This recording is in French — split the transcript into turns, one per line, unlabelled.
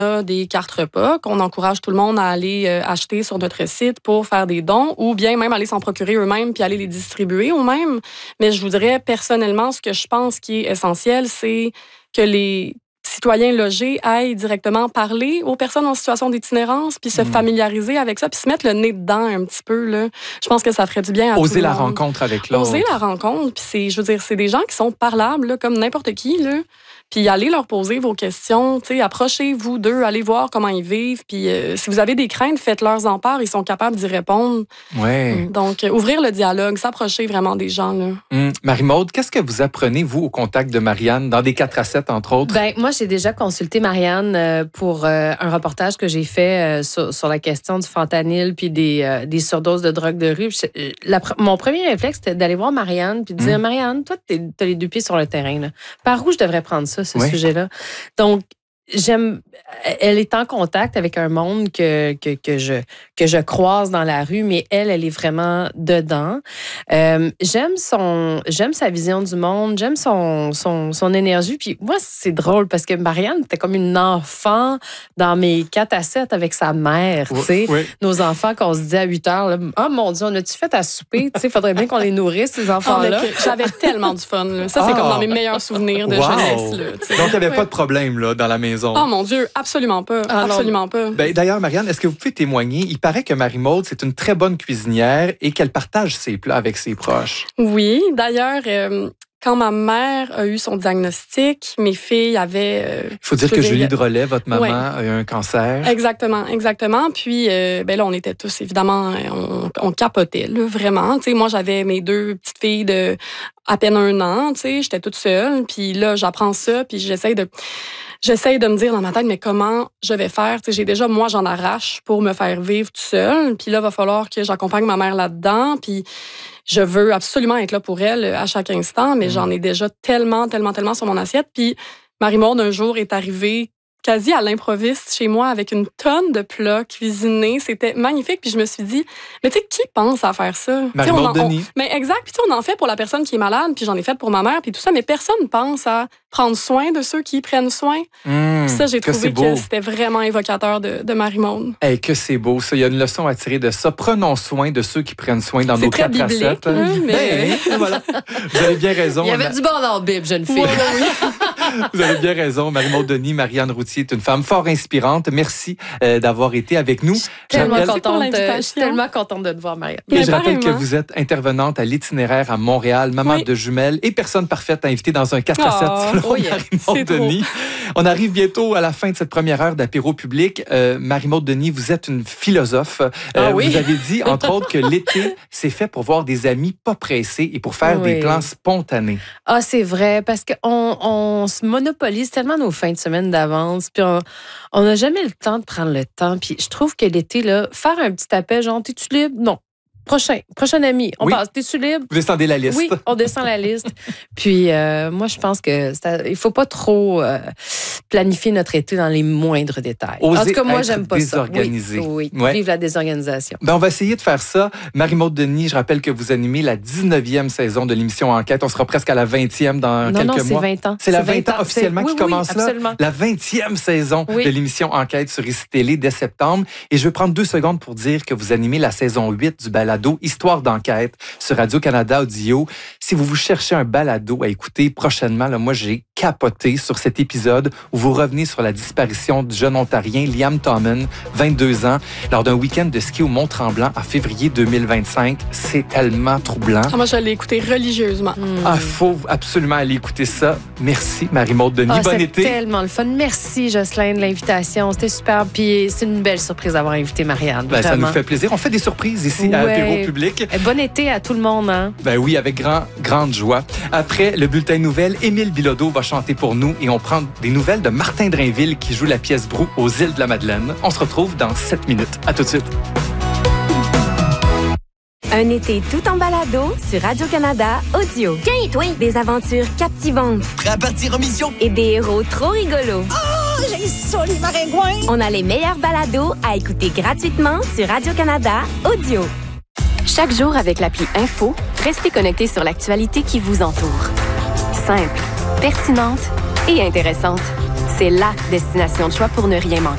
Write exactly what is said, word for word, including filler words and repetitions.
a des cartes repas qu'on encourage tout le monde à aller euh, acheter sur notre site pour faire des dons ou bien même aller s'en procurer eux-mêmes puis aller les distribuer eux-mêmes. Mais je vous dirais, personnellement, ce que je pense qui est essentiel, c'est que les citoyens logés aillent directement parler aux personnes en situation d'itinérance puis se mmh. familiariser avec ça puis se mettre le nez dedans un petit peu. Là. Je pense que ça ferait du bien à
Oser
tout le
la
monde.
rencontre avec l'autre.
Oser la rencontre. Puis c'est, je veux dire, c'est des gens qui sont parlables là, comme n'importe qui. Là. Puis allez leur poser vos questions, t'sais, approchez-vous d'eux, allez voir comment ils vivent. Puis euh, si vous avez des craintes, faites-leur en part, ils sont capables d'y répondre.
Ouais.
Donc, euh, ouvrir le dialogue, s'approcher vraiment des gens. Là.
Hum. Marie-Maude, qu'est-ce que vous apprenez, vous, au contact de Marianne, dans des quatre à sept, entre autres?
Ben, moi, j'ai déjà consulté Marianne euh, pour euh, un reportage que j'ai fait euh, sur, sur la question du fentanyl puis des, euh, des surdoses de drogue de rue. Je, la, mon premier réflexe, c'était d'aller voir Marianne puis de dire, hum. Marianne, toi, tu as les deux pieds sur le terrain. Là. Par où je devrais prendre ça? ce oui. sujet-là. Donc, j'aime... Elle est en contact avec un monde que, que, que, je, que je croise dans la rue, mais elle, elle est vraiment dedans. Euh, j'aime, son, j'aime sa vision du monde, j'aime son, son, son énergie. Puis moi, c'est drôle parce que Marianne était comme une enfant dans mes quatre à sept avec sa mère. Oui, tu sais, oui. Nos enfants, qu'on se dit à huit heures, « Ah, oh, mon Dieu, on a-tu fait à souper? » Il faudrait bien qu'on les nourrisse, ces enfants-là.
Oh, j'avais tellement du fun. Là. Ça, c'est oh. comme dans mes meilleurs souvenirs de wow. jeunesse. Là,
donc, il n'y avait ouais. pas de problème là, dans la maison.
Oh mon Dieu, absolument pas. Ah, absolument pas.
Ben, d'ailleurs, Marianne, est-ce que vous pouvez témoigner? Il paraît que Marie-Maude, c'est une très bonne cuisinière et qu'elle partage ses plats avec ses proches.
Oui, d'ailleurs... Euh, Quand ma mère a eu son diagnostic, mes filles avaient... Euh,
Il faut dire que Julie Drolet, votre maman, ouais. a eu un cancer.
Exactement, exactement. Puis euh, ben là, on était tous, évidemment, on, on capotait, là, vraiment. Tu sais, moi, j'avais mes deux petites filles de à peine un an, tu sais, j'étais toute seule. Puis là, j'apprends ça, puis j'essaye de... J'essaye de me dire dans ma tête, mais comment je vais faire? T'sais, j'ai déjà, moi, j'en arrache pour me faire vivre tout seul. Puis là, il va falloir que j'accompagne ma mère là-dedans. Puis je veux absolument être là pour elle à chaque instant, mais mmh. j'en ai déjà tellement, tellement, tellement sur mon assiette. Puis Marie-Maude, un jour, est arrivée quasi à l'improviste chez moi avec une tonne de plats cuisinés. C'était magnifique. Puis je me suis dit, mais tu sais, qui pense à faire ça?
Marie-Maude Denis.
Mais exact. Puis tu sais, on en fait pour la personne qui est malade, puis j'en ai fait pour ma mère, puis tout ça, mais personne pense à prendre soin de ceux qui prennent soin. Mmh, ça, j'ai que trouvé que c'était vraiment évocateur de, de Marie-Maude.
Hey, que c'est beau, ça. Il y a une leçon à tirer de ça. Prenons soin de ceux qui prennent soin dans
c'est
nos quatre à sept.
Hein, mais...
ben, voilà. Vous avez bien raison.
Il y avait
a...
du bon dans la Bible, jeune fille.
Ouais, oui.
Vous avez bien raison. Marie-Maude Denis, Marianne Routhier est une femme fort inspirante. Merci euh, d'avoir été avec nous. Je
suis tellement, contente, je suis tellement contente de te voir, Marianne.
Et je rappelle que vous êtes intervenante à l'itinéraire à Montréal, maman oui. de jumelles et personne parfaite à inviter dans un quatre à sept oh, selon oh yeah. Marie-Maude Denis. On arrive bientôt à la fin de cette première heure d'apéro public. Euh, Marie-Maude Denis, vous êtes une philosophe. Euh,
ah, oui?
Vous avez dit, entre autres, que l'été, c'est fait pour voir des amis pas pressés et pour faire oui. des plans spontanés.
Ah, c'est vrai, parce qu'on on se monopolise tellement nos fins de semaine d'avance, puis on n'a jamais le temps de prendre le temps. Puis je trouve que l'été, là, faire un petit appel, genre, t'es-tu libre? Non. Prochain, prochain ami, on oui. passe. T'es-tu libre?
Vous descendez la liste.
Oui, on descend la liste. Puis euh, moi, je pense que ça, il faut pas trop euh, planifier notre été dans les moindres détails.
Oser
en tout cas, moi, j'aime pas
désorganisé.
ça. Oui, oui.
Ouais.
Vive la désorganisation.
Ben, on va essayer de faire ça. Marie-Maude Denis, je rappelle que vous animez la dix-neuvième saison de l'émission Enquête. On sera presque à la vingtième dans
non,
quelques
non,
mois.
Non, c'est vingt ans.
C'est la vingt ans officiellement
oui,
qui commence
oui,
là.
Absolument.
La vingtième saison oui. de l'émission Enquête sur Ici Télé dès septembre. Et je vais prendre deux secondes pour dire que vous animez la saison huit du balado Histoire d'enquête sur Radio-Canada Audio. Si vous vous cherchez un balado à écouter prochainement, là, moi, j'ai capoté sur cet épisode où vous revenez sur la disparition du jeune Ontarien Liam Tommen, vingt-deux ans, lors d'un week-end de ski au Mont-Tremblant en février deux mille vingt-cinq. C'est tellement troublant.
Ah, moi, je l'ai écouté religieusement.
Il mm. ah, faut absolument aller écouter ça. Merci, Marie-Maude Denis.
Ah,
bon été.
C'était tellement le fun. Merci, Jocelyne, de l'invitation. C'était super. Puis c'est une belle surprise d'avoir invité Marianne.
Ben, ça nous fait plaisir. On fait des surprises ici ouais. à Apéro Public.
Bon été à tout le monde. Hein?
Ben oui, avec grand, grande joie. Après le bulletin de nouvelles, Émile Bilodeau va chanter pour nous et on prend des nouvelles de Martin Drainville qui joue la pièce Brou aux Îles de la Madeleine. On se retrouve dans sept minutes. À tout de suite.
Un été tout en balado sur Radio-Canada Audio.
Tiens, toi!
Des aventures captivantes.
Prêt à partir en mission?
Et des héros trop rigolos.
Oh, j'ai ça, les maringouins!
On a les meilleurs balados à écouter gratuitement sur Radio-Canada Audio.
Chaque jour avec l'appli Info, restez connectés sur l'actualité qui vous entoure. Simple, pertinente et intéressante. C'est la destination de choix pour ne rien manquer.